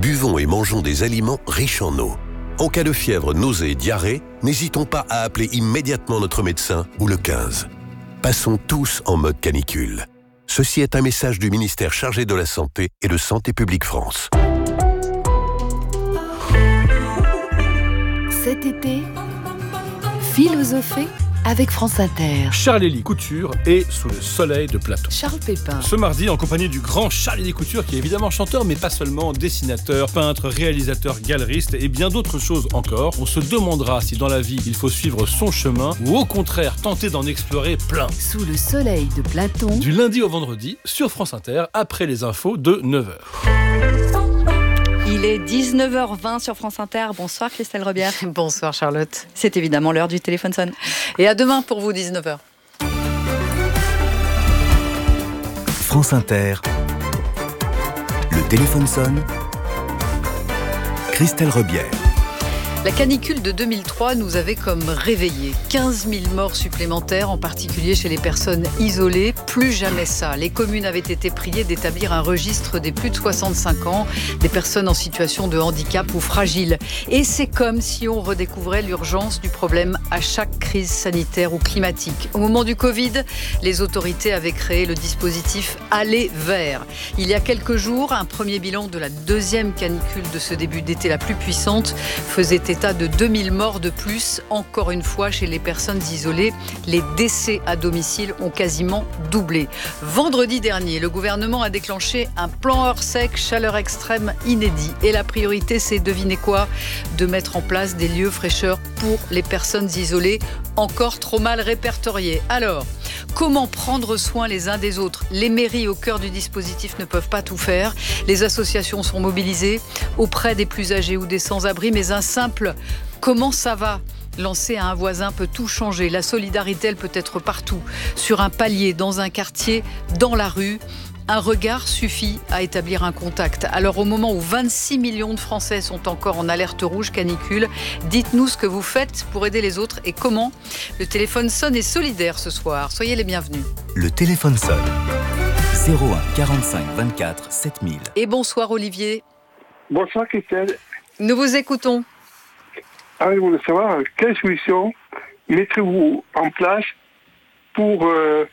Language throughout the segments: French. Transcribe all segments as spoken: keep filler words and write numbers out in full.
buvons et mangeons des aliments riches en eau. En cas de fièvre, nausée et diarrhée, n'hésitons pas à appeler immédiatement notre médecin ou le quinze. Passons tous en mode canicule. Ceci est un message du ministère chargé de la Santé et de Santé publique France. Cet été, philosophée avec France Inter. Charles-Élie Couture est sous le soleil de Platon. Charles Pépin. Ce mardi, en compagnie du grand Charles-Élie Couture, qui est évidemment chanteur, mais pas seulement, dessinateur, peintre, réalisateur, galeriste et bien d'autres choses encore. On se demandera si dans la vie, il faut suivre son chemin ou au contraire tenter d'en explorer plein. Sous le soleil de Platon. Du lundi au vendredi, sur France Inter, après les infos de neuf heures. Il est dix-neuf heures vingt sur France Inter. Bonsoir Christelle Rebière. Bonsoir Charlotte. C'est évidemment l'heure du téléphone sonne. Et à demain pour vous, dix-neuf heures. France Inter. Le téléphone sonne. Christelle Rebière. La canicule de deux mille trois nous avait comme réveillés. quinze mille morts supplémentaires, en particulier chez les personnes isolées. Plus jamais ça. Les communes avaient été priées d'établir un registre des plus de soixante-cinq ans, des personnes en situation de handicap ou fragiles. Et c'est comme si on redécouvrait l'urgence du problème à chaque crise sanitaire ou climatique. Au moment du Covid, les autorités avaient créé le dispositif Aller vers. Il y a quelques jours, un premier bilan de la deuxième canicule de ce début d'été la plus puissante faisait état de deux mille morts de plus, encore une fois chez les personnes isolées. Les décès à domicile ont quasiment doublé. Vendredi dernier, le gouvernement a déclenché un plan hors sec, chaleur extrême inédit. Et la priorité, c'est, devinez quoi, de mettre en place des lieux fraîcheurs pour les personnes isolées, encore trop mal répertoriées. Alors, comment prendre soin les uns des autres ? Les mairies au cœur du dispositif ne peuvent pas tout faire. Les associations sont mobilisées auprès des plus âgés ou des sans-abri, mais un simple « comment ça va ?» lancé à un voisin peut tout changer. La solidarité, elle peut être partout, sur un palier, dans un quartier, dans la rue. Un regard suffit à établir un contact. Alors au moment où vingt-six millions de Français sont encore en alerte rouge canicule, dites-nous ce que vous faites pour aider les autres et comment. Le téléphone sonne et solidaire ce soir. Soyez les bienvenus. Le téléphone sonne. zéro un quarante-cinq vingt-quatre sept mille. Et bonsoir Olivier. Bonsoir Christelle. Nous vous écoutons. Ah, je voulais savoir quelle solution mettrez-vous en place pour, euh,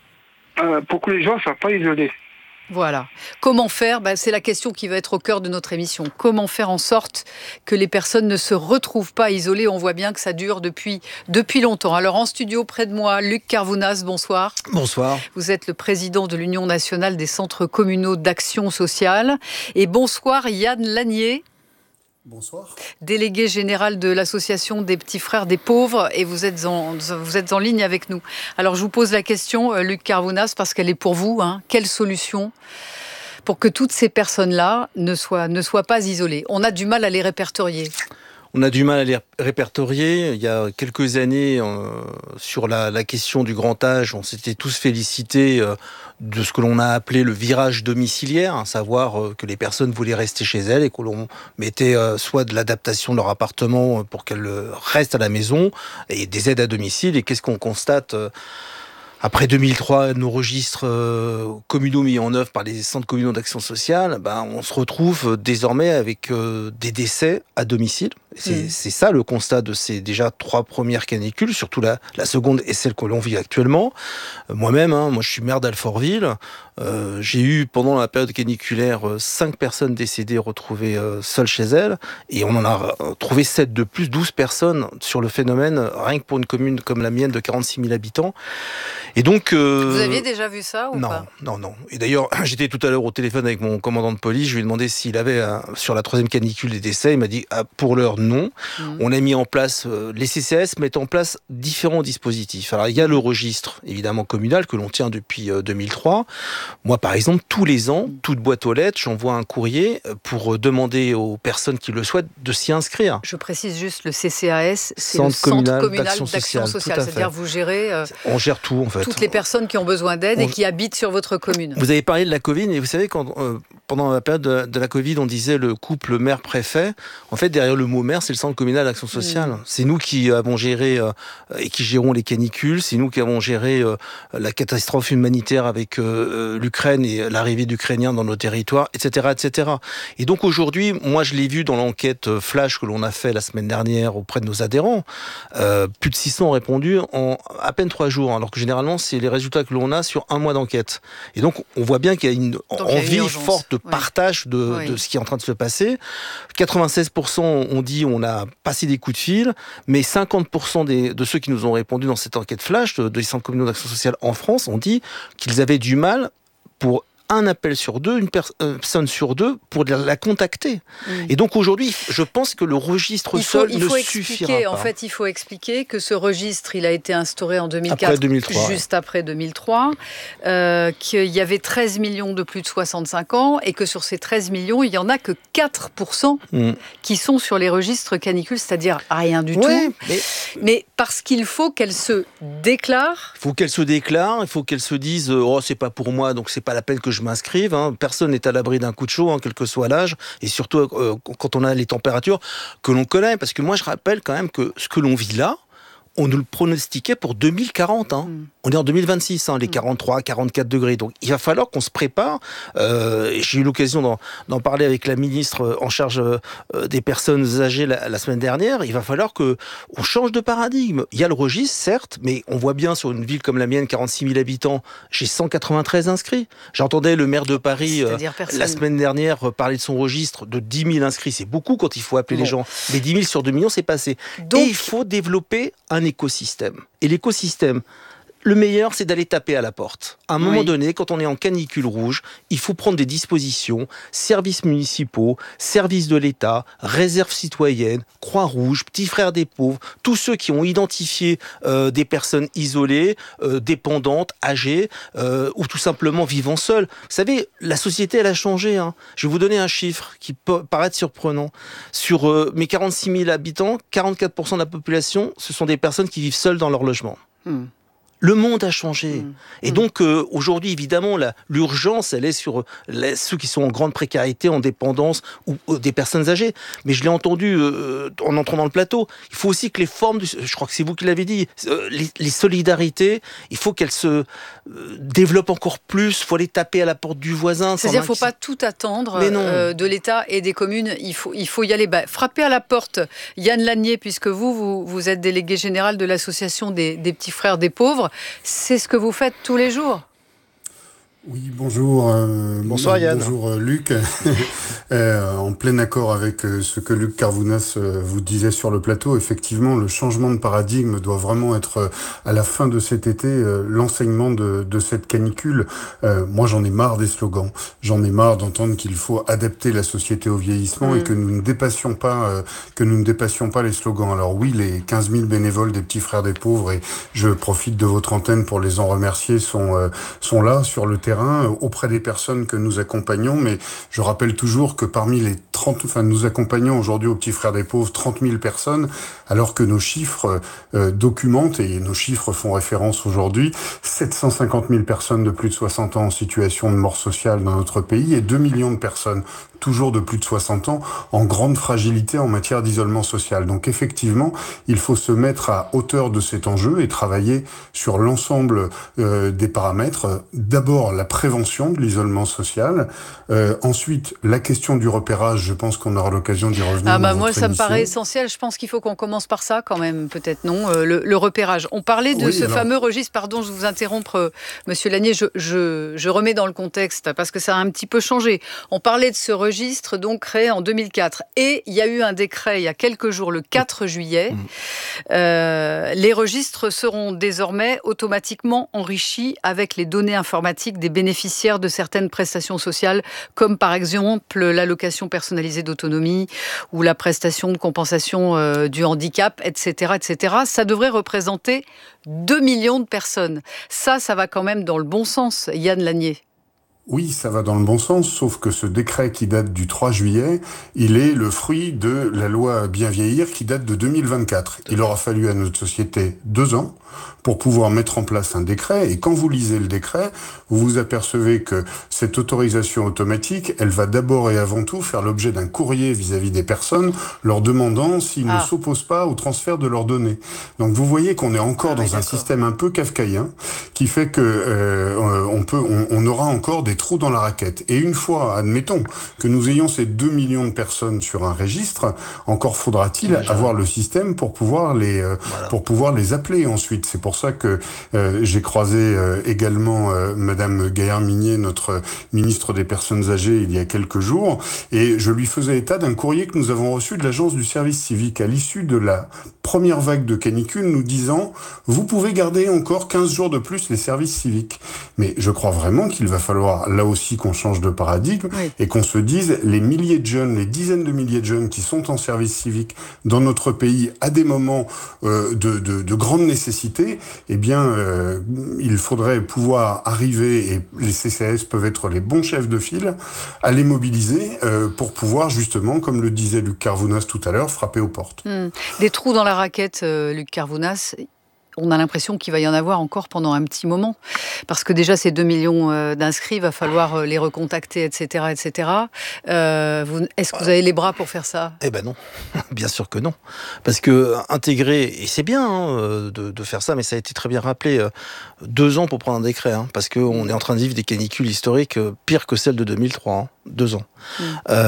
euh, pour que les gens ne soient pas isolés. Voilà. Comment faire ? Ben, c'est la question qui va être au cœur de notre émission. Comment faire en sorte que les personnes ne se retrouvent pas isolées ? On voit bien que ça dure depuis, depuis longtemps. Alors en studio près de moi, Luc Carvounas, bonsoir. Bonsoir. Vous êtes le président de l'Union nationale des centres communaux d'action sociale. Et bonsoir Yann Lanier. Bonsoir. Délégué général de l'association des petits frères des pauvres, et vous êtes en, vous êtes en ligne avec nous. Alors je vous pose la question, Luc Carvounas, parce qu'elle est pour vous. Hein. Quelle solution pour que toutes ces personnes-là ne soient, ne soient pas isolées ? On a du mal à les répertorier. On a du mal à les répertorier. Il y a quelques années, euh, sur la, la question du grand âge, on s'était tous félicités euh, de ce que l'on a appelé le virage domiciliaire, à savoir euh, que les personnes voulaient rester chez elles et que l'on mettait euh, soit de l'adaptation de leur appartement pour qu'elles restent à la maison et des aides à domicile. Et qu'est-ce qu'on constate euh, Après deux mille trois, nos registres euh, communaux mis en œuvre par les centres communaux d'action sociale, ben, on se retrouve désormais avec euh, des décès à domicile. C'est, mmh. c'est ça le constat de ces déjà trois premières canicules, surtout la, la seconde et celle que l'on vit actuellement. Euh, moi-même, hein, moi je suis maire d'Alfortville. Euh, j'ai eu pendant la période caniculaire euh, cinq personnes décédées retrouvées euh, seules chez elles, et on en a euh, trouvé sept de plus, douze personnes sur le phénomène, rien que pour une commune comme la mienne de quarante-six mille habitants. Et donc, euh, vous aviez déjà vu ça ou non, pas ? Non, non. Et d'ailleurs, j'étais tout à l'heure au téléphone avec mon commandant de police. Je lui ai demandé s'il avait, euh, sur la troisième canicule, des décès. Il m'a dit, ah, pour l'heure, non. Mmh. On a mis en place, euh, les C C S mettent en place différents dispositifs. Alors, il y a le registre, évidemment, communal, que l'on tient depuis euh, deux mille trois. Moi, par exemple, tous les ans, toute boîte aux lettres, j'envoie un courrier pour demander aux personnes qui le souhaitent de s'y inscrire. Je précise juste, le C C A S, c'est Centre le Centre communal communal d'action d'action sociale. sociale. C'est-à-dire, vous gérez euh, On gère tout, en fait. toutes les personnes qui ont besoin d'aide On... et qui habitent sur votre commune. Vous avez parlé de la Covid, et vous savez, quand, euh, pendant la période de, de la Covid, on disait le couple maire-préfet. En fait, derrière le mot maire, maire, c'est le centre communal d'action sociale. Mmh. C'est nous qui avons géré euh, et qui gérons les canicules. C'est nous qui avons géré euh, la catastrophe humanitaire avec euh, l'Ukraine et l'arrivée d'Ukrainiens dans nos territoires, et cetera, et cetera. Et donc aujourd'hui, moi je l'ai vu dans l'enquête flash que l'on a fait la semaine dernière auprès de nos adhérents. Euh, plus de six cents ont répondu en à peine trois jours, alors que généralement c'est les résultats que l'on a sur un mois d'enquête. Et donc on voit bien qu'il y a une donc, envie a une forte de oui. partage de, oui. de ce qui est en train de se passer. quatre-vingt-seize pour cent ont dit on a passé des coups de fil, mais cinquante pour cent des, de ceux qui nous ont répondu dans cette enquête flash de, des centres communaux d'action sociale en France ont dit qu'ils avaient du mal pour un appel sur deux, une personne sur deux pour la contacter. Mmh. Et donc aujourd'hui, je pense que le registre il faut, seul il faut ne suffira pas. En fait, il faut expliquer que ce registre, il a été instauré en deux mille quatre, après deux mille trois, juste ouais. après deux mille trois, euh, qu'il y avait treize millions de plus de soixante-cinq ans et que sur ces treize millions, il n'y en a que quatre pour cent mmh. qui sont sur les registres canicules, c'est-à-dire rien du ouais, tout. Mais... mais parce qu'il faut qu'elles se déclarent. Il faut qu'elles se déclarent, il faut qu'elles se disent « Oh, c'est pas pour moi, donc c'est pas la peine que je m'inscrive, hein. Personne n'est à l'abri d'un coup de chaud, hein, quel que soit l'âge, et surtout euh, quand on a les températures que l'on connaît, parce que moi je rappelle quand même que ce que l'on vit là, on nous le pronostiquait pour deux mille quarante. Hein. Mm. On est en deux mille vingt-six, hein, les quarante-trois, quarante-quatre degrés. Donc il va falloir qu'on se prépare. Euh, j'ai eu l'occasion d'en, d'en parler avec la ministre en charge euh, des personnes âgées la, la semaine dernière. Il va falloir qu'on change de paradigme. Il y a le registre, certes, mais on voit bien sur une ville comme la mienne, quarante-six mille habitants, j'ai cent quatre-vingt-treize inscrits. J'entendais le maire de Paris euh, la semaine dernière parler de son registre de dix mille inscrits. C'est beaucoup quand il faut appeler bon. les gens. Mais dix mille sur deux millions, c'est passé. Donc, et il faut développer un écosystème. Et l'écosystème, le meilleur, c'est d'aller taper à la porte. À un oui. moment donné, quand on est en canicule rouge, il faut prendre des dispositions, services municipaux, services de l'État, réserve citoyenne, Croix-Rouge, Petits Frères des Pauvres, tous ceux qui ont identifié euh, des personnes isolées, euh, dépendantes, âgées, euh, ou tout simplement vivant seules. Vous savez, la société, elle a changé. Hein. Je vais vous donner un chiffre qui peut paraître surprenant. Sur euh, mes quarante-six mille habitants, quarante-quatre pour cent de la population, ce sont des personnes qui vivent seules dans leur logement. Hmm. Le monde a changé. Mmh. Et donc, euh, aujourd'hui, évidemment, la, l'urgence, elle est sur les, ceux qui sont en grande précarité, en dépendance, ou, ou des personnes âgées. Mais je l'ai entendu euh, en entrant dans le plateau. Il faut aussi que les formes, du, je crois que c'est vous qui l'avez dit, euh, les, les solidarités, il faut qu'elles se euh, développent encore plus. Il faut aller taper à la porte du voisin. C'est-à-dire qu'il ne faut pas tout attendre euh, de l'État et des communes. Il faut, il faut y aller. Bah, frapper à la porte. Yann Lanier, puisque vous, vous, vous êtes délégué général de l'association des, des Petits Frères des Pauvres, c'est ce que vous faites tous les jours. Oui, bonjour. Euh, Bonsoir Yann. Bonjour euh, Luc. euh, en plein accord avec euh, ce que Luc Carvounas euh, vous disait sur le plateau, effectivement, le changement de paradigme doit vraiment être euh, à la fin de cet été euh, l'enseignement de, de cette canicule. Euh, moi, j'en ai marre des slogans. J'en ai marre d'entendre qu'il faut adapter la société au vieillissement mmh. et que nous ne dépassions pas euh, que nous ne dépassions pas les slogans. Alors oui, les quinze mille bénévoles des Petits Frères des Pauvres, et je profite de votre antenne pour les en remercier, sont euh, sont là sur le terrain auprès des personnes que nous accompagnons, mais je rappelle toujours que parmi les trente, enfin nous accompagnons aujourd'hui aux Petits Frères des Pauvres trente mille personnes, alors que nos chiffres euh, documentent, et nos chiffres font référence aujourd'hui, sept cent cinquante mille personnes de plus de soixante ans en situation de mort sociale dans notre pays, et deux millions de personnes toujours de plus de soixante ans, en grande fragilité en matière d'isolement social. Donc effectivement, il faut se mettre à hauteur de cet enjeu et travailler sur l'ensemble euh, des paramètres. D'abord, la prévention de l'isolement social. Euh, ensuite, la question du repérage, je pense qu'on aura l'occasion d'y revenir. Ah bah moi, ça émission. me paraît essentiel. Je pense qu'il faut qu'on commence par ça quand même, peut-être, non euh, le, le repérage. On parlait de oui, ce alors... fameux registre, pardon, je vous interromps, euh, Monsieur Lanier, je, je, je remets dans le contexte, parce que ça a un petit peu changé. On parlait de ce registre registre donc créé en deux mille quatre. Et il y a eu un décret il y a quelques jours, le quatre juillet. Mmh. Euh, les registres seront désormais automatiquement enrichis avec les données informatiques des bénéficiaires de certaines prestations sociales, comme par exemple l'allocation personnalisée d'autonomie ou la prestation de compensation euh, du handicap, et cetera, et cetera. Ça devrait représenter deux millions de personnes. Ça, ça va quand même dans le bon sens, Yann Lanier. Oui, ça va dans le bon sens, sauf que ce décret qui date du trois juillet, il est le fruit de la loi Bien vieillir qui date de deux mille vingt-quatre. Il aura fallu à notre société deux ans pour pouvoir mettre en place un décret. Et quand vous lisez le décret, vous vous apercevez que cette autorisation automatique, elle va d'abord et avant tout faire l'objet d'un courrier vis-à-vis des personnes, leur demandant s'ils ah. ne s'opposent pas au transfert de leurs données. Donc vous voyez qu'on est encore ah, dans oui, un d'accord. système un peu kafkaïen qui fait que euh, on peut, on, on aura encore des trous dans la raquette. Et une fois, admettons, que nous ayons ces deux millions de personnes sur un registre, encore faudra-t-il Déjà. avoir le système pour pouvoir les, euh, voilà. pour pouvoir les appeler ensuite. C'est pour ça que euh, j'ai croisé euh, également euh, Madame Gaillard-Minier, notre ministre des Personnes âgées, il y a quelques jours, et je lui faisais état d'un courrier que nous avons reçu de l'Agence du service civique à l'issue de la première vague de canicule, nous disant « Vous pouvez garder encore quinze jours de plus les services civiques ». Mais je crois vraiment qu'il va falloir là aussi qu'on change de paradigme oui. et qu'on se dise les milliers de jeunes, les dizaines de milliers de jeunes qui sont en service civique dans notre pays à des moments euh, de, de, de grande nécessité, eh bien, euh, il faudrait pouvoir arriver, et les C C A S peuvent être les bons chefs de file, à les mobiliser euh, pour pouvoir justement, comme le disait Luc Carvounas tout à l'heure, frapper aux portes. Mmh. Des trous dans la raquette, euh, Luc Carvounas. On a l'impression qu'il va y en avoir encore pendant un petit moment. Parce que déjà, ces deux millions d'inscrits, il va falloir les recontacter, et cetera, et cetera. Euh, vous, est-ce que vous avez les bras pour faire ça ? Eh ben non, bien sûr que non. Parce que intégrer, et c'est bien hein, de, de faire ça, mais ça a été très bien rappelé, deux ans pour prendre un décret. Hein, parce qu'on est en train de vivre des canicules historiques pires que celles de deux mille trois. Hein, deux ans. Mmh.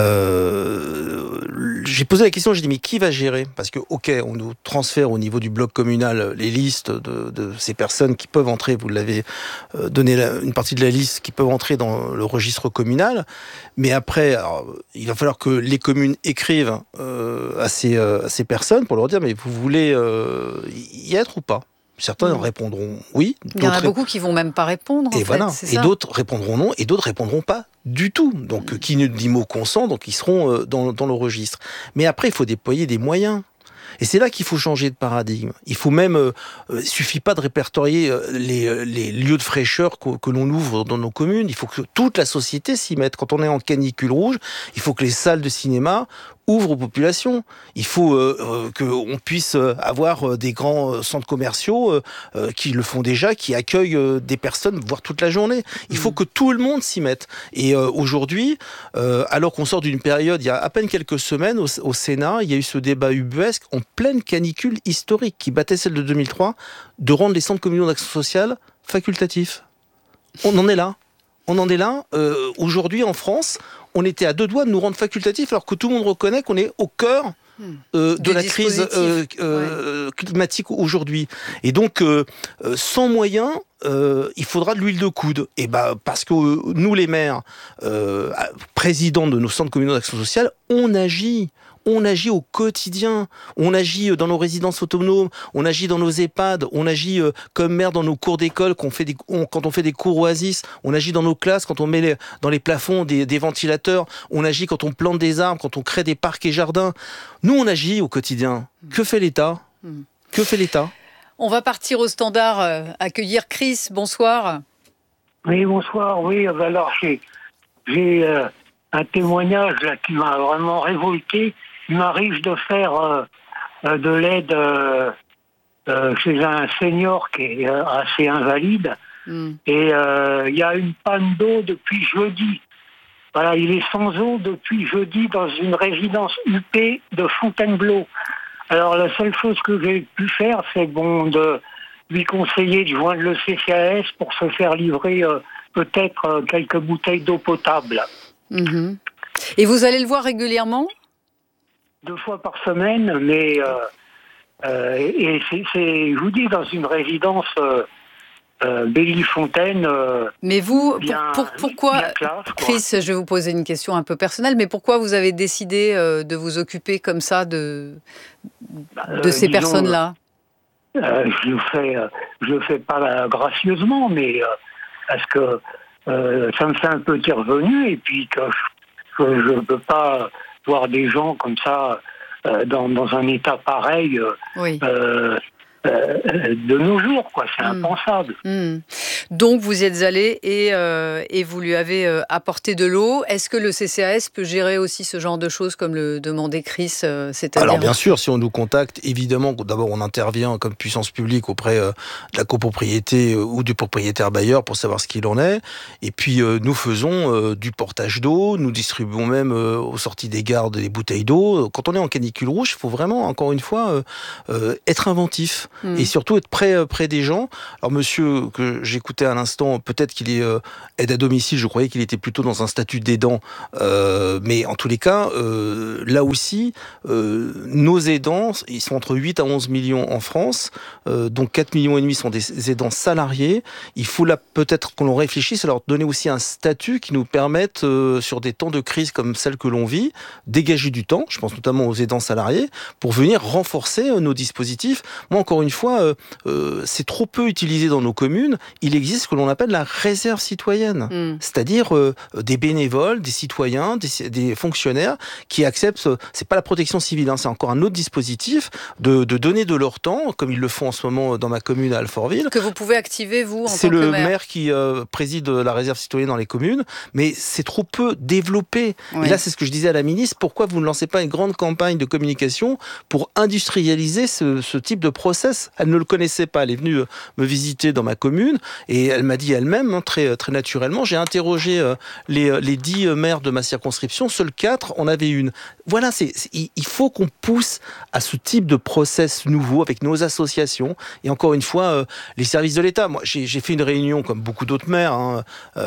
Euh, j'ai posé la question, j'ai dit, mais qui va gérer ? Parce que, ok, on nous transfère au niveau du bloc communal les listes de, de ces personnes qui peuvent entrer, vous l'avez donné la, une partie de la liste, qui peuvent entrer dans le registre communal, mais après, alors, il va falloir que les communes écrivent euh, à, ces, euh, à ces personnes pour leur dire, mais vous voulez euh, y être ou pas ? Certains mmh. répondront oui. Il y en a beaucoup qui vont même pas répondre. En et fait, voilà. c'est et ça. D'autres répondront non, et d'autres répondront pas du tout. Donc, mmh. qui ne dit mot consent, donc ils seront dans, dans le registre. Mais après, il faut déployer des moyens. Et c'est là qu'il faut changer de paradigme. Il faut même, euh, il suffit pas de répertorier les, les lieux de fraîcheur que, que l'on ouvre dans nos communes. Il faut que toute la société s'y mette. Quand on est en canicule rouge, il faut que les salles de cinéma ouvrent aux populations. Il faut euh, euh, qu'on puisse avoir des grands centres commerciaux euh, qui le font déjà, qui accueillent euh, des personnes, voire toute la journée. Il faut que tout le monde s'y mette. Et euh, aujourd'hui, euh, alors qu'on sort d'une période, il y a à peine quelques semaines, au, au Sénat, il y a eu ce débat ubuesque en pleine canicule historique qui battait celle de deux mille trois, de rendre les centres communaux d'action sociale facultatifs. On en est là. On en est là. Euh, aujourd'hui, en France, on était à deux doigts de nous rendre facultatifs alors que tout le monde reconnaît qu'on est au cœur euh, de la crise euh, euh, ouais. climatique aujourd'hui. Et donc, euh, sans moyens, euh, il faudra de l'huile de coude. Et bah, parce que euh, nous, les maires, euh, présidents de nos centres communaux d'action sociale, on agit. On agit au quotidien, on agit dans nos résidences autonomes, on agit dans nos EHPAD, on agit comme maire dans nos cours d'école qu'on fait des, on, quand on fait des cours oasis, on agit dans nos classes quand on met les, dans les plafonds des, des ventilateurs, on agit quand on plante des arbres, quand on crée des parcs et jardins. Nous, on agit au quotidien. Que fait l'État ? Que fait l'État ? On va partir au standard, euh, accueillir Chris. Bonsoir. Oui, bonsoir. Oui, alors j'ai, j'ai euh, un témoignage là, qui m'a vraiment révolté. Il m'arrive de faire euh, euh, de l'aide euh, euh, chez un senior qui est euh, assez invalide. Mm. Et il euh, y a une panne d'eau depuis jeudi. Voilà, il est sans eau depuis jeudi dans une résidence U P de Fontainebleau. Alors la seule chose que j'ai pu faire, c'est bon de lui conseiller de joindre le C C A S pour se faire livrer euh, peut-être euh, quelques bouteilles d'eau potable. Mm-hmm. Et vous allez le voir régulièrement ? Deux fois par semaine, mais euh, euh, et c'est, c'est, je vous dis, dans une résidence euh, euh, Bélifontaine. Euh, mais vous, bien, pour, pour, pourquoi, classe, Chris, je vais vous poser une question un peu personnelle, mais pourquoi vous avez décidé euh, de vous occuper comme ça de, de euh, ces disons, personnes-là ? euh, Je le fais, euh, je le fais pas là, gracieusement, mais euh, parce que euh, ça me fait un petit revenu et puis que je ne peux pas voir des gens comme ça euh, dans, dans un état pareil. Euh, oui. euh, euh, de nos jours, quoi. C'est mmh. impensable. Mmh. Donc vous y êtes allé et, euh, et vous lui avez euh, apporté de l'eau. Est-ce que le C C A S peut gérer aussi ce genre de choses comme le demandait Chris, euh, c'est-à-dire... Alors bien sûr, si on nous contacte, évidemment, d'abord on intervient comme puissance publique auprès euh, de la copropriété euh, ou du propriétaire bailleur pour savoir ce qu'il en est. Et puis euh, nous faisons euh, du portage d'eau, nous distribuons même euh, aux sorties des gares des bouteilles d'eau. Quand on est en canicule rouge, il faut vraiment, encore une fois, euh, euh, être inventif mmh. et surtout être près, euh, près des gens. Alors monsieur, que j'écoutais à l'instant, peut-être qu'il est euh, aide à domicile, je croyais qu'il était plutôt dans un statut d'aidant, euh, mais en tous les cas, euh, là aussi, euh, nos aidants, ils sont entre huit à onze millions en France, euh, donc quatre millions et demi sont des aidants salariés. Il faut là peut-être qu'on réfléchisse à leur donner aussi un statut qui nous permette, euh, sur des temps de crise comme celle que l'on vit, dégager du temps, je pense notamment aux aidants salariés, pour venir renforcer euh, nos dispositifs. Moi, encore une fois, euh, euh, c'est trop peu utilisé dans nos communes. Il existe ce que l'on appelle la réserve citoyenne, mmh. c'est-à-dire euh, des bénévoles, des citoyens, des, des fonctionnaires qui acceptent, euh, c'est pas la protection civile, hein, c'est encore un autre dispositif, de, de donner de leur temps, comme ils le font en ce moment dans ma commune à Alfortville. Que vous pouvez activer, vous, en tant que maire. C'est le maire qui euh, préside la réserve citoyenne dans les communes, mais c'est trop peu développé. Oui. Et là, c'est ce que je disais à la ministre, pourquoi vous ne lancez pas une grande campagne de communication pour industrialiser ce, ce type de process? Elle ne le connaissait pas, elle est venue me visiter dans ma commune, et elle m'a dit elle-même, hein, très, très naturellement, j'ai interrogé euh, les, les dix maires de ma circonscription, seuls quatre en avaient une. Voilà, c'est, c'est, il faut qu'on pousse à ce type de process nouveau avec nos associations, et encore une fois, euh, les services de l'État. Moi, j'ai, j'ai fait une réunion, comme beaucoup d'autres maires, hein,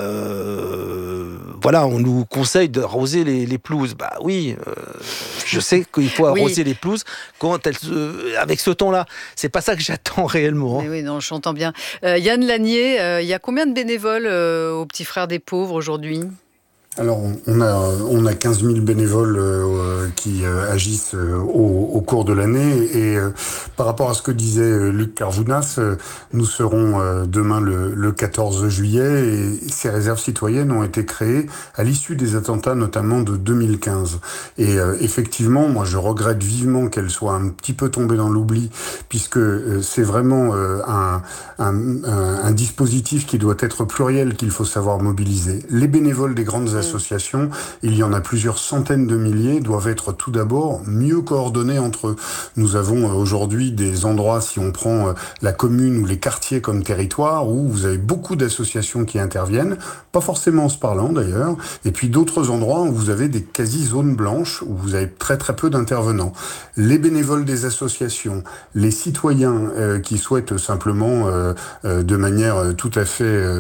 euh, voilà, on nous conseille d'arroser les, les pelouses. Bah oui, euh, je sais qu'il faut arroser oui. les pelouses quand elles, euh, avec ce temps-là. C'est pas ça que j'attends réellement. Hein. Mais oui, non, j'entends bien. Euh, Yann Lanier, euh, il y a combien de bénévoles euh, aux Petits Frères des Pauvres aujourd'hui ? Alors, on a, on a quinze mille bénévoles euh, qui euh, agissent euh, au, au cours de l'année. Et euh, par rapport à ce que disait euh, Luc Carvounas, euh, nous serons euh, demain le, le quatorze juillet. Et ces réserves citoyennes ont été créées à l'issue des attentats, notamment de deux mille quinze. Et euh, effectivement, moi, je regrette vivement qu'elles soient un petit peu tombées dans l'oubli, puisque euh, c'est vraiment euh, un, un, un, un dispositif qui doit être pluriel, qu'il faut savoir mobiliser. Les bénévoles des grandes associations, associations, il y en a plusieurs centaines de milliers, doivent être tout d'abord mieux coordonnés entre eux. Nous avons aujourd'hui des endroits, si on prend la commune ou les quartiers comme territoire, où vous avez beaucoup d'associations qui interviennent, pas forcément en se parlant d'ailleurs, et puis d'autres endroits où vous avez des quasi-zones blanches, où vous avez très très peu d'intervenants. Les bénévoles des associations, les citoyens euh, qui souhaitent simplement, euh, euh, de manière tout à fait euh,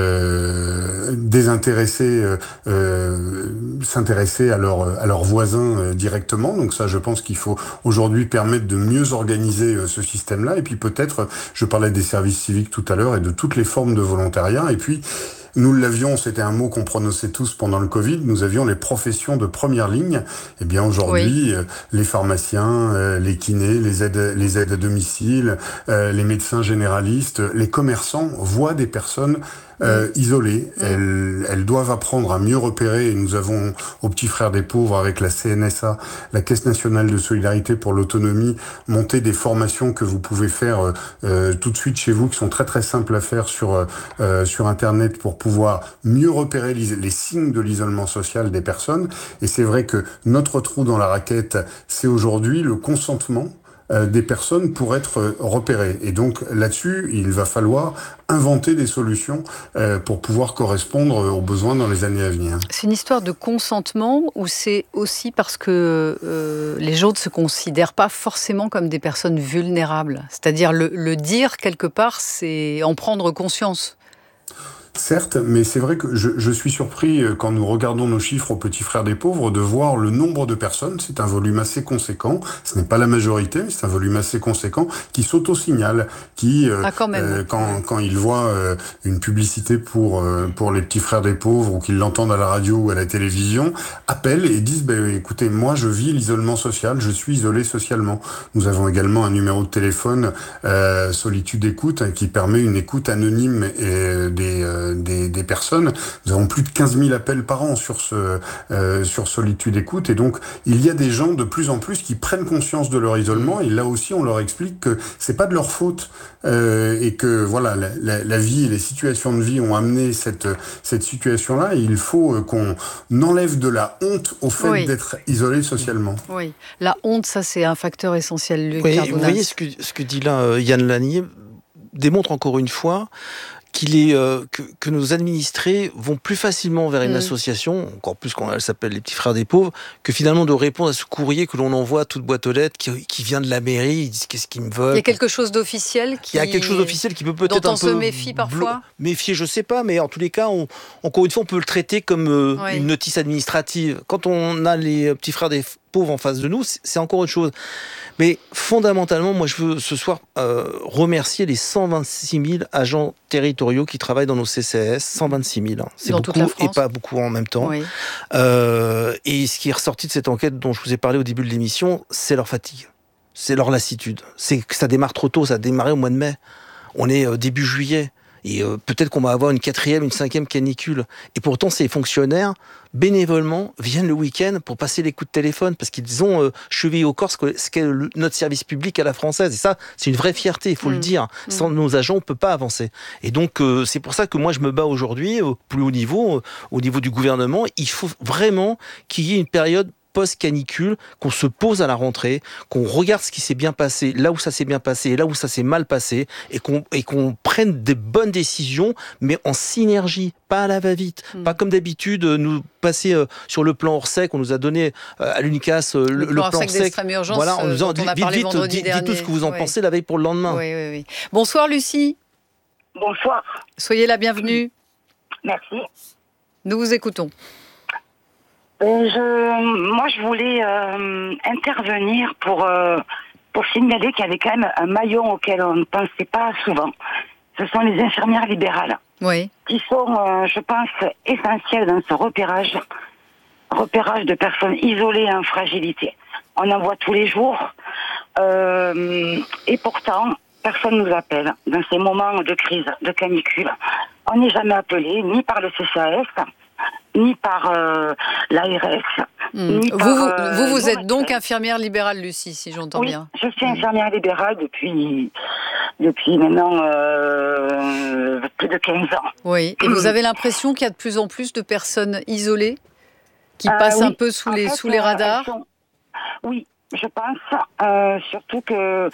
euh, désintéressée, euh, Euh, s'intéresser à, leur, à leurs voisins euh, directement. Donc ça, je pense qu'il faut aujourd'hui permettre de mieux organiser euh, ce système-là. Et puis peut-être, je parlais des services civiques tout à l'heure et de toutes les formes de volontariat. Et puis, nous l'avions, c'était un mot qu'on prononçait tous pendant le Covid, nous avions les professions de première ligne. Eh bien aujourd'hui, oui. euh, les pharmaciens, euh, les kinés, les aides, les aides à domicile, euh, les médecins généralistes, les commerçants voient des personnes Euh, isolées. Elles, elles doivent apprendre à mieux repérer, et nous avons aux Petits Frères des Pauvres, avec la C N S A, la Caisse nationale de solidarité pour l'autonomie, monté des formations que vous pouvez faire euh, tout de suite chez vous, qui sont très très simples à faire sur, euh, sur Internet, pour pouvoir mieux repérer les, les signes de l'isolement social des personnes. Et c'est vrai que notre trou dans la raquette, c'est aujourd'hui le consentement des personnes pour être repérées. Et donc là-dessus, il va falloir inventer des solutions euh, pour pouvoir correspondre aux besoins dans les années à venir. C'est une histoire de consentement, ou c'est aussi parce que euh, les gens ne se considèrent pas forcément comme des personnes vulnérables? C'est-à-dire le, le dire quelque part, c'est en prendre conscience. Certes, mais c'est vrai que je, je suis surpris quand nous regardons nos chiffres aux Petits Frères des Pauvres de voir le nombre de personnes, c'est un volume assez conséquent, ce n'est pas la majorité, mais c'est un volume assez conséquent, qui s'auto-signalent, qui, euh, ah, quand, même. Euh, quand, quand ils voient euh, une publicité pour, euh, pour les Petits Frères des Pauvres, ou qu'ils l'entendent à la radio ou à la télévision, appellent et disent bah, « écoutez, moi je vis l'isolement social, je suis isolé socialement ». Nous avons également un numéro de téléphone, euh, Solitude Écoute, qui permet une écoute anonyme et des... Euh, euh, des, des personnes. Nous avons plus de quinze mille appels par an sur ce euh, sur Solitude Écoute, et donc il y a des gens de plus en plus qui prennent conscience de leur isolement, et là aussi on leur explique que c'est pas de leur faute euh, et que voilà la, la, la vie et les situations de vie ont amené cette cette situation-là, et il faut qu'on enlève de la honte au fait oui. d'être isolé socialement. Oui, la honte, ça c'est un facteur essentiel. Luc oui, Carbonaz. Vous voyez ce que ce que dit là euh, Yann Lanier démontre encore une fois qu'il est euh, que, que nos administrés vont plus facilement vers une mmh. association, encore plus quand elle s'appelle les Petits Frères des Pauvres, que finalement de répondre à ce courrier que l'on envoie à toute boîte aux lettres, qui, qui vient de la mairie, ils disent qu'est-ce qu'ils me veulent. Il y a quelque chose d'officiel qui... Il y a quelque chose d'officiel qui peut peut-être dont on un se peu... méfie parfois. Méfier, je sais pas, mais en tous les cas, on, encore une fois, on peut le traiter comme euh, oui. une notice administrative. Quand on a les Petits Frères des Pauvres en face de nous, c'est encore autre chose. Mais fondamentalement, moi, je veux ce soir euh, remercier les cent vingt-six mille agents territoriaux qui travaillent dans nos C C A S. cent vingt-six mille, hein. C'est dans beaucoup et pas beaucoup en même temps. Oui. Euh, et ce qui est ressorti de cette enquête dont je vous ai parlé au début de l'émission, c'est leur fatigue, c'est leur lassitude. C'est que ça démarre trop tôt, ça a démarré au mois de mai. On est euh, début juillet. Et euh, peut-être qu'on va avoir une quatrième, une cinquième canicule. Et pourtant, ces fonctionnaires, bénévolement, viennent le week-end pour passer les coups de téléphone, parce qu'ils ont euh, chevillé au corps ce qu'est le, notre service public à la française. Et ça, c'est une vraie fierté, il faut mmh. le dire. Sans mmh. nos agents, on ne peut pas avancer. Et donc, euh, c'est pour ça que moi, je me bats aujourd'hui, au plus haut niveau, euh, au niveau du gouvernement. Il faut vraiment qu'il y ait une période post-canicule, qu'on se pose à la rentrée, qu'on regarde ce qui s'est bien passé, là où ça s'est bien passé et là où ça s'est mal passé, et qu'on, et qu'on prenne des bonnes décisions, mais en synergie, pas à la va-vite, mmh. pas comme d'habitude, nous passer euh, sur le plan Orsec, on nous a donné euh, à l'Unicas euh, le, le, le plan Orsec d'extrême urgence, voilà, en nous disant, on a vite, parlé vite, vendredi dites, dernier. dites tout ce que vous en oui. pensez la veille pour le lendemain. Oui, oui, oui. Bonsoir Lucie. Bonsoir. Soyez la bienvenue. Merci. Nous vous écoutons. Je, moi, je voulais euh, intervenir pour, euh, pour signaler qu'il y avait quand même un maillon auquel on ne pensait pas souvent. Ce sont les infirmières libérales. Oui. Qui sont, euh, je pense, essentielles dans ce repérage, repérage de personnes isolées et en fragilité. On en voit tous les jours. Euh, et pourtant, personne ne nous appelle dans ces moments de crise, de canicule. On n'est jamais appelé, ni par le C C A S, ni par euh, l'A R S. Mmh. Ni vous, par, vous, euh, vous, vous êtes donc infirmière libérale, Lucie, si j'entends oui, bien. Je suis infirmière libérale depuis, depuis maintenant euh, plus de quinze ans. Oui, et vous avez l'impression qu'il y a de plus en plus de personnes isolées qui euh, passent oui. un peu sous les, fait, sous les radars sont... Oui, je pense, euh, surtout que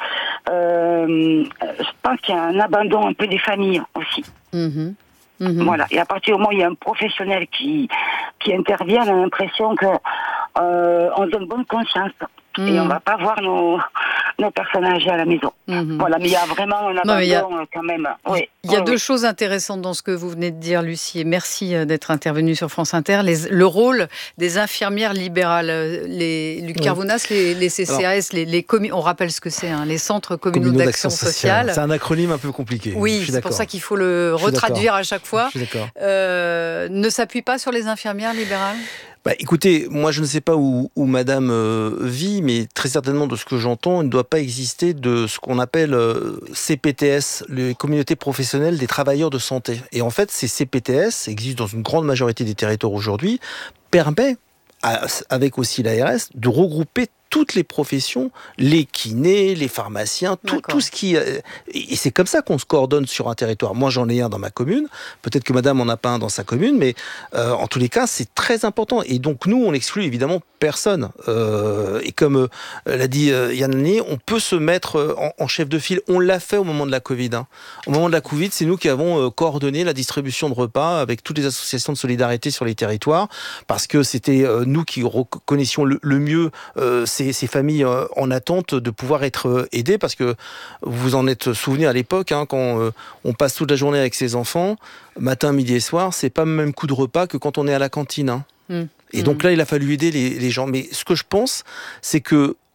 euh, je pense qu'il y a un abandon un peu des familles aussi. Mmh. Mmh. Voilà. Et à partir du moment où il y a un professionnel qui, qui intervient, on a l'impression que euh, on donne bonne conscience. Mmh. Et on ne va pas voir nos, nos personnes âgées à la maison. Mmh. Voilà, mais il y a vraiment un abandon non, a... quand même. Oui. Il y a oui, deux oui. choses intéressantes dans ce que vous venez de dire, Lucie, et merci d'être intervenue sur France Inter. Les, le rôle des infirmières libérales, les Luc Carbonaz, oui. les, les C C A S, Alors, les, les communes, on rappelle ce que c'est, hein, les centres communaux d'action, d'action sociale. sociale. C'est un acronyme un peu compliqué. Oui, c'est pour ça qu'il faut le retraduire à chaque fois. Je suis d'accord. Euh, ne s'appuie pas sur les infirmières libérales ? Bah, écoutez, moi je ne sais pas où, où Madame euh, vit, mais très certainement de ce que j'entends, il ne doit pas exister de ce qu'on appelle euh, C P T S, les communautés professionnelles des travailleurs de santé. Et en fait, ces C P T S existent dans une grande majorité des territoires aujourd'hui, permet, à, avec aussi l'A R S, de regrouper toutes les professions, les kinés, les pharmaciens, tout, tout ce qui... Et c'est comme ça qu'on se coordonne sur un territoire. Moi, j'en ai un dans ma commune. Peut-être que madame en a pas un dans sa commune, mais euh, en tous les cas, c'est très important. Et donc, nous, on n'exclut évidemment personne. Euh, et comme euh, l'a dit euh, Yann Lanier, on peut se mettre en, en chef de file. On l'a fait au moment de la Covid. Hein. Au moment de la Covid, c'est nous qui avons euh, coordonné la distribution de repas avec toutes les associations de solidarité sur les territoires, parce que c'était euh, nous qui reconnaissions le, le mieux euh, Ces, ces familles euh, en attente de pouvoir être euh, aidées, parce que vous vous en êtes souvenu à l'époque, hein, quand euh, on passe toute la journée avec ses enfants, matin, midi et soir, c'est pas le même coup de repas que quand on est à la cantine. Hein. Mmh. Et mmh. donc là, il a fallu aider les, les gens. Mais ce que je pense, c'est que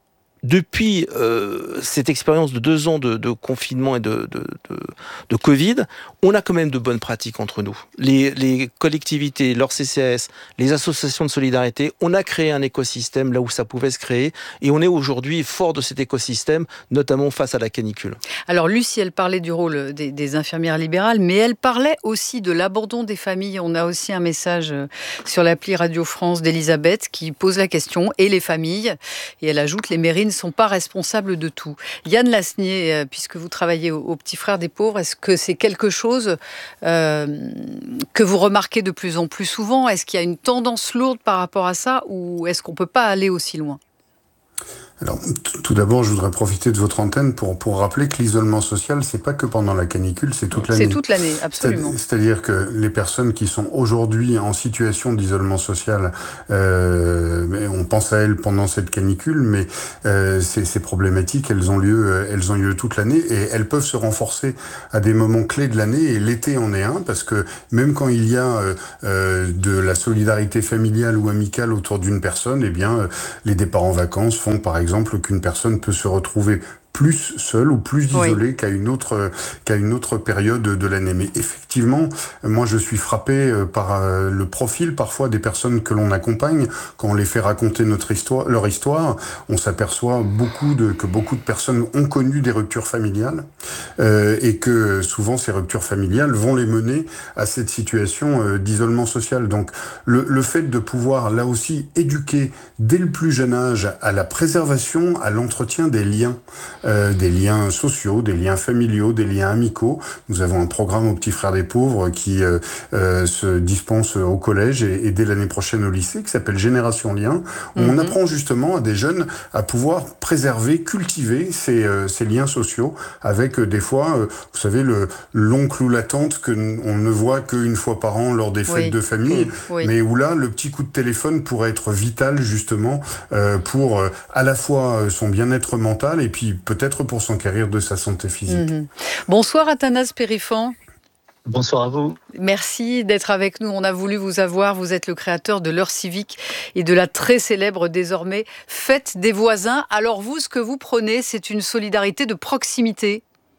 depuis euh, cette expérience de deux ans de, de confinement et de, de, de, de Covid, on a quand même de bonnes pratiques entre nous. Les, les collectivités, leurs C C A S, les associations de solidarité, on a créé un écosystème là où ça pouvait se créer et on est aujourd'hui fort de cet écosystème, notamment face à la canicule. Alors Lucie, elle parlait du rôle des, des infirmières libérales, mais elle parlait aussi de l'abandon des familles. On a aussi un message sur l'appli Radio France d'Elisabeth qui pose la question, et les familles, et elle ajoute, les mairies ne sont pas responsables de tout. Yann Lasnier, puisque vous travaillez au, au Petit Frère des Pauvres, est-ce que c'est quelque chose euh, que vous remarquez de plus en plus souvent? Est-ce qu'il y a une tendance lourde par rapport à ça, ou est-ce qu'on ne peut pas aller aussi loin? Alors, t- tout d'abord, je voudrais profiter de votre antenne pour, pour rappeler que l'isolement social, c'est pas que pendant la canicule, c'est toute l'année. C'est toute l'année, absolument. C'est- C'est-à-dire que les personnes qui sont aujourd'hui en situation d'isolement social, euh, on pense à elles pendant cette canicule, mais euh, ces, ces problématiques, elles ont lieu, elles ont lieu toute l'année et elles peuvent se renforcer à des moments clés de l'année. Et l'été en est un, parce que même quand il y a euh, euh, de la solidarité familiale ou amicale autour d'une personne, eh bien, euh, les départs en vacances font par exemple exemple qu'une personne peut se retrouver plus seule ou plus isolée oui. qu'à une autre qu'à une autre période de l'année. Mais effectivement, moi je suis frappé par le profil parfois des personnes que l'on accompagne. Quand on les fait raconter notre histoire, leur histoire, on s'aperçoit beaucoup de que beaucoup de personnes ont connu des ruptures familiales euh, et que souvent ces ruptures familiales vont les mener à cette situation euh, d'isolement social. Donc le, le fait de pouvoir là aussi éduquer dès le plus jeune âge à la préservation, à l'entretien des liens. Euh, des liens sociaux, des liens familiaux, des liens amicaux. Nous avons un programme au Petit Frère des Pauvres qui euh, euh, se dispense au collège et, et dès l'année prochaine au lycée, qui s'appelle Génération Liens, où mm-hmm. on apprend justement à des jeunes à pouvoir préserver, cultiver ces, euh, ces liens sociaux avec euh, des fois, euh, vous savez, le, l'oncle ou la tante que n- on ne voit qu'une fois par an lors des fêtes oui. de famille, oui. mais où là, le petit coup de téléphone pourrait être vital justement euh, pour euh, à la fois son bien-être mental et puis peut-être pour s'enquérir de sa santé physique. Mmh. Bonsoir Athanas Périfan. Bonsoir à vous. Merci d'être avec nous. On a voulu vous avoir. Vous êtes le créateur de l'heure civique et de la très célèbre désormais Fête des voisins. Alors vous, ce que vous prenez, c'est une solidarité de proximité.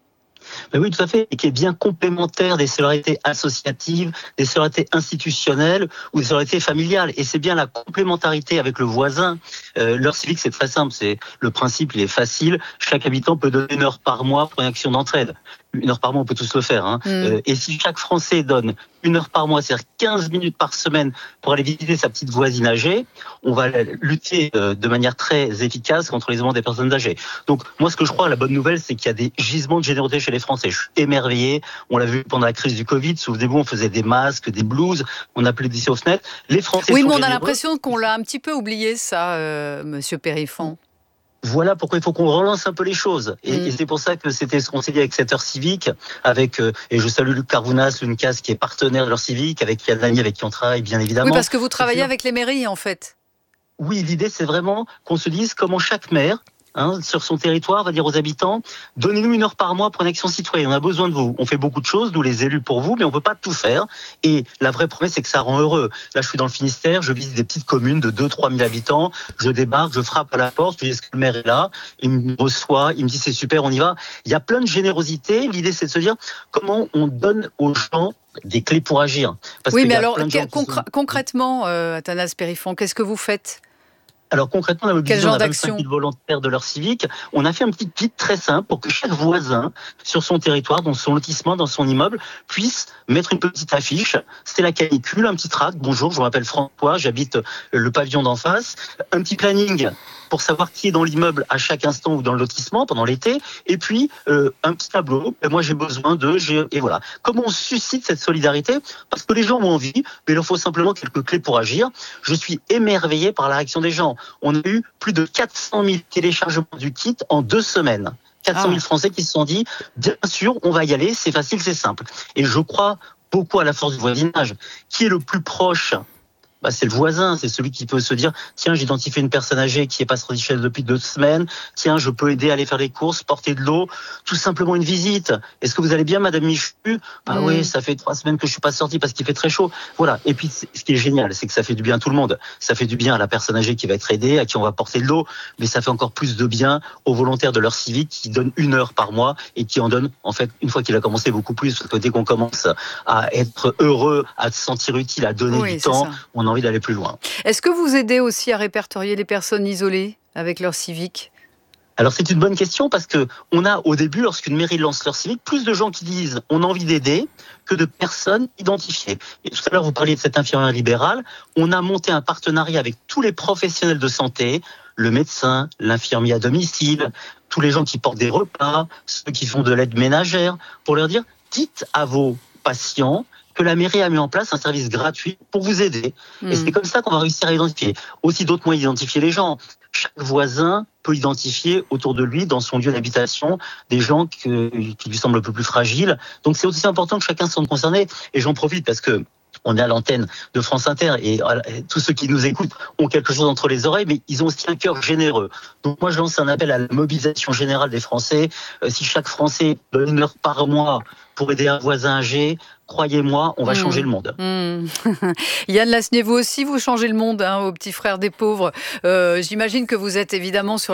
Ben oui, tout à fait, et qui est bien complémentaire des solidarités associatives, des solidarités institutionnelles ou des solidarités familiales. Et c'est bien la complémentarité avec le voisin. Euh, l'heure civique, c'est très simple. C'est le principe, il est facile. Chaque habitant peut donner une heure par mois pour une action d'entraide. Une heure par mois, on peut tous le faire. Hein. Mmh. Euh, et si chaque Français donne une heure par mois, c'est-à-dire quinze minutes par semaine pour aller visiter sa petite voisine âgée, on va lutter euh, de manière très efficace contre l'isolement des personnes âgées. Donc, moi, ce que je crois, la bonne nouvelle, c'est qu'il y a des gisements de générosité chez les Français. Je suis émerveillé. On l'a vu pendant la crise du Covid. Souvenez-vous, on faisait des masques, des blouses, on applaudissait aux fenêtres. Les Français oui, sont mais on généreux. a l'impression qu'on l'a un petit peu oublié, ça, euh, Monsieur Périfan. Voilà pourquoi il faut qu'on relance un peu les choses. Et, mmh. et c'est pour ça que c'était ce qu'on s'est dit avec cette heure civique, avec, euh, et je salue Luc Carvounas, Lucas, qui est partenaire de l'heure civique, avec Yann Lasnier, avec qui on travaille, bien évidemment. Oui, parce que vous travaillez avec les mairies, en fait. Oui, l'idée, c'est vraiment qu'on se dise comment chaque maire, Hein, sur son territoire, va dire aux habitants, donnez-nous une heure par mois pour une action citoyenne. On a besoin de vous. On fait beaucoup de choses, nous les élus pour vous, mais on peut pas tout faire. Et la vraie promesse, c'est que ça rend heureux. Là, je suis dans le Finistère, je visite des petites communes de deux à trois mille habitants. Je débarque, je frappe à la porte, je dis est-ce que le maire est là? Il me reçoit, il me dit c'est super, on y va. Il y a plein de générosité. L'idée, c'est de se dire comment on donne aux gens des clés pour agir. Parce oui, mais alors, concr- sont... concrètement, euh, Athanas Périfan, qu'est-ce que vous faites? Alors concrètement, la mobilisation de vingt-cinq mille volontaires de l'heure civique, on a fait un petit kit très simple pour que chaque voisin sur son territoire, dans son lotissement, dans son immeuble, puisse mettre une petite affiche. C'est la canicule, un petit tract. Bonjour, je m'appelle François, j'habite le pavillon d'en face. Un petit planning pour savoir qui est dans l'immeuble à chaque instant ou dans le lotissement pendant l'été. Et puis, euh, un petit tableau. Et moi, j'ai besoin de... J'ai... Et voilà. Comment on suscite cette solidarité? Parce que les gens ont envie, mais il leur faut simplement quelques clés pour agir. Je suis émerveillé par la réaction des gens. On a eu plus de quatre cent mille téléchargements du kit en deux semaines. quatre cent mille ah. Français qui se sont dit, bien sûr, on va y aller, c'est facile, c'est simple. Et je crois beaucoup à la force du voisinage. Qui est le plus proche bah, c'est le voisin, c'est celui qui peut se dire tiens, j'ai identifié une personne âgée qui est pas sortie chez elle depuis deux semaines, tiens, je peux aider à aller faire les courses, porter de l'eau, tout simplement une visite. Est-ce que vous allez bien, Madame Michu? Ah mmh. oui, ça fait trois semaines que je suis pas sortie parce qu'il fait très chaud. Voilà. Et puis, ce qui est génial, c'est que ça fait du bien à tout le monde. Ça fait du bien à la personne âgée qui va être aidée, à qui on va porter de l'eau, mais ça fait encore plus de bien aux volontaires de l'heure civique qui donnent une heure par mois et qui en donnent, en fait, une fois qu'il a commencé, beaucoup plus. Parce que dès qu'on commence à être heureux, à se sentir utile, à donner oui, du temps, ça. On a envie d'aller plus loin. Est-ce que vous aidez aussi à répertorier les personnes isolées avec l'heure civique ? Alors c'est une bonne question parce que on a au début, lorsqu'une mairie lance l'heure civique, plus de gens qui disent on a envie d'aider que de personnes identifiées. Et tout à l'heure vous parliez de cette infirmière libérale, on a monté un partenariat avec tous les professionnels de santé, le médecin, l'infirmier à domicile, tous les gens qui portent des repas, ceux qui font de l'aide ménagère, pour leur dire dites à vos patients que la mairie a mis en place un service gratuit pour vous aider. Mmh. Et c'est comme ça qu'on va réussir à identifier. Aussi d'autres moyens d'identifier les gens. Chaque voisin peut identifier autour de lui, dans son lieu d'habitation, des gens que, qui lui semblent un peu plus fragiles. Donc c'est aussi important que chacun se sente concerné. Et j'en profite parce que on est à l'antenne de France Inter et tous ceux qui nous écoutent ont quelque chose entre les oreilles, mais ils ont aussi un cœur généreux. Donc moi, je lance un appel à la mobilisation générale des Français. Euh, si chaque Français donne une heure par mois pour aider un voisin âgé, croyez-moi, on va mmh. changer le monde. Mmh. Yann Lasnier, vous aussi, vous changez le monde, hein, aux petits frères des pauvres. Euh, j'imagine que vous êtes évidemment sur